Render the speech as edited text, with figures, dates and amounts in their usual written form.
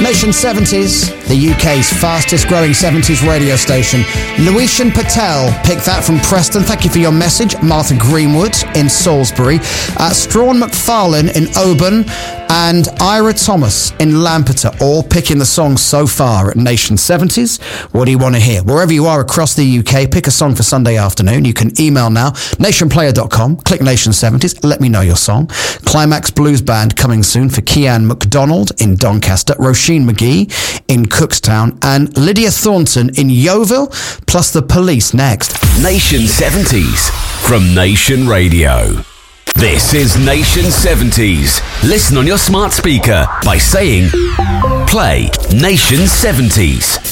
Nation 70s, the UK's fastest growing 70s radio station. Lucian Patel picked that from Preston. Thank you for your message. Martha Greenwood in Salisbury. Strawn McFarlane in Oban. And Ira Thomas in Lampeter, all picking the songs so far at Nation 70s. What do you want to hear? Wherever you are across the UK, pick a song for Sunday afternoon. You can email now, nationplayer.com, click Nation 70s, let me know your song. Climax Blues Band coming soon for Kian MacDonald in Doncaster, Roisin McGee in Cookstown, and Lydia Thornton in Yeovil, plus The Police next. Nation 70s from Nation Radio. This is Nation 70s. Listen on your smart speaker by saying, play Nation 70s.